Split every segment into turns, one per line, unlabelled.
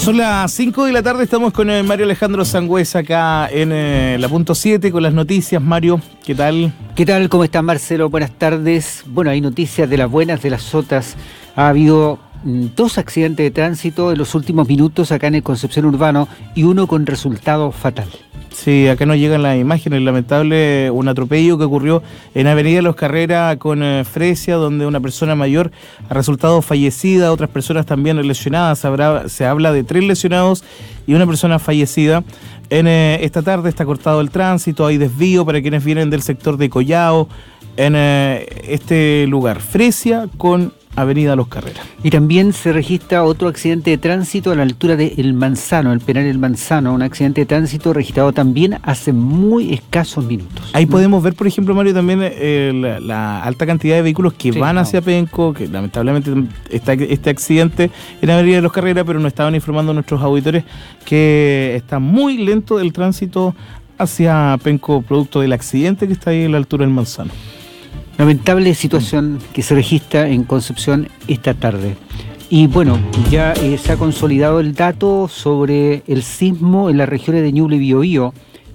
Son las 5 de la tarde, estamos con Mario Alejandro Sangüesa acá en la punto 7 con las noticias. Mario, ¿qué tal?
¿Qué tal? ¿Cómo estás, Marcelo? Buenas tardes. Bueno, hay noticias de las buenas, de las otras. Ha habido 2 accidentes de tránsito en los últimos minutos acá en el Concepción Urbano y uno con resultado fatal.
Sí, acá nos llegan las imágenes, lamentable, un atropello que ocurrió en Avenida Los Carreras con Fresia, donde una persona mayor ha resultado fallecida, otras personas también lesionadas. Se habla de 3 lesionados y una persona fallecida. Esta tarde está cortado el tránsito, hay desvío para quienes vienen del sector de Collao, en este lugar, Fresia con Avenida Los Carreras.
Y también se registra otro accidente de tránsito a la altura de El Manzano, el penal El Manzano, un accidente de tránsito registrado también hace muy escasos minutos.
Ahí podemos ver, por ejemplo, Mario, también la alta cantidad de vehículos que van hacia Penco, que lamentablemente está este accidente en Avenida Los Carreras, pero nos estaban informando nuestros auditores que está muy lento el tránsito hacia Penco, producto del accidente que está ahí a la altura del Manzano.
Lamentable situación que se registra en Concepción esta tarde. Y bueno, ya se ha consolidado el dato sobre el sismo en las regiones de Ñuble y Biobío.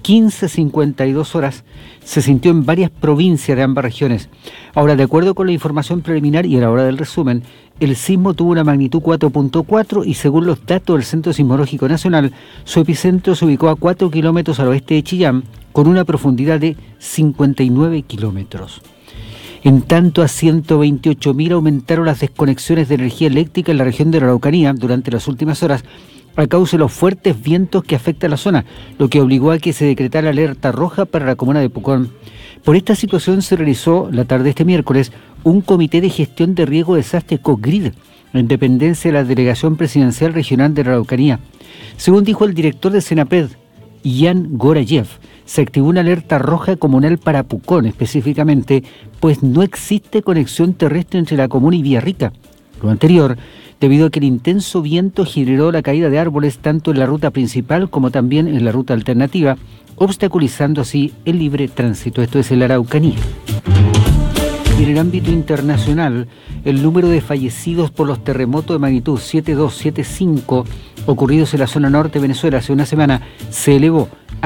15:52 horas se sintió en varias provincias de ambas regiones. Ahora, de acuerdo con la información preliminar y a la hora del resumen, el sismo tuvo una magnitud 4.4 y según los datos del Centro Sismológico Nacional, su epicentro se ubicó a 4 kilómetros al oeste de Chillán, con una profundidad de 59 kilómetros. En tanto, a 128.000 aumentaron las desconexiones de energía eléctrica en la región de la Araucanía durante las últimas horas a causa de los fuertes vientos que afectan la zona, lo que obligó a que se decretara alerta roja para la comuna de Pucón. Por esta situación se realizó la tarde de este miércoles un comité de gestión de riesgo de desastre COGRID, en dependencia de la Delegación Presidencial Regional de la Araucanía. Según dijo el director de Senapred, Ian Gorayev, se activó una alerta roja comunal para Pucón específicamente, pues no existe conexión terrestre entre la comuna y Villarrica. Lo anterior, debido a que el intenso viento generó la caída de árboles tanto en la ruta principal como también en la ruta alternativa, obstaculizando así el libre tránsito. Esto es en la Araucanía. Y en el ámbito internacional, el número de fallecidos por los terremotos de magnitud 7.2, 7.5 ocurridos en la zona norte de Venezuela hace una semana se elevó a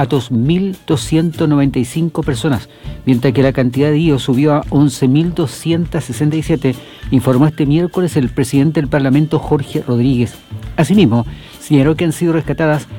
2.295 personas, mientras que la cantidad de heridos subió a 11.267, informó este miércoles el presidente del Parlamento, Jorge Rodríguez. Asimismo, señaló que han sido rescatadas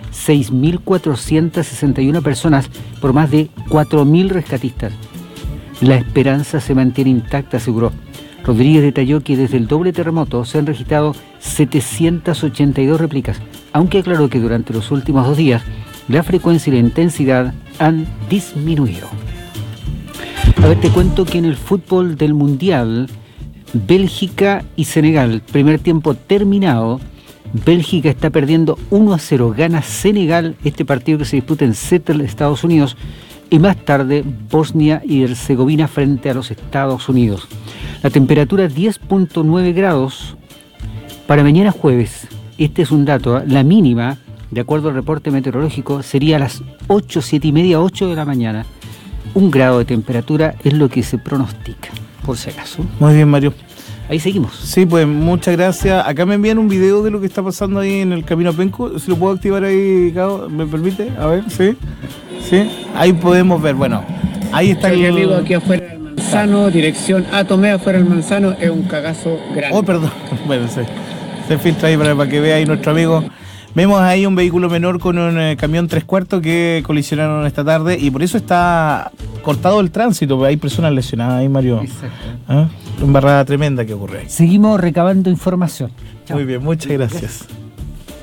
6.461 personas por más de 4.000 rescatistas. La esperanza se mantiene intacta, aseguró. Rodríguez detalló que desde el doble terremoto se han registrado 782 réplicas, aunque aclaró que durante los últimos 2 días la frecuencia y la intensidad han disminuido. A ver, te cuento que en el fútbol del Mundial, Bélgica y Senegal, primer tiempo terminado, Bélgica está perdiendo 1-0, gana Senegal este partido que se disputa en Seattle, Estados Unidos, y más tarde Bosnia y Herzegovina frente a los Estados Unidos. La temperatura 10.9 grados para mañana jueves. Este es un dato, la mínima, de acuerdo al reporte meteorológico, sería a las 8, 7:30, 8 de la mañana. 1 grado de temperatura es lo que se pronostica, por si acaso.
Muy bien, Mario.
Ahí seguimos.
Sí, pues muchas gracias. Acá me envían un video de lo que está pasando ahí en el camino a Penco. Si lo puedo activar ahí, Cabo, ¿me permite? A ver, sí. Sí, ahí podemos ver. Bueno, ahí está el
amigo aquí afuera del Manzano, dirección A Tomé, afuera del Manzano, es un cagazo grande.
Oh, perdón. Bueno, se filtra ahí para que vea ahí nuestro amigo. Vemos ahí un vehículo menor con un camión 3/4 que colisionaron esta tarde y por eso está cortado el tránsito, hay personas lesionadas ahí, Mario.
Exacto.
Una embarrada tremenda que ocurre ahí.
Seguimos recabando información.
Muy bien, muchas gracias.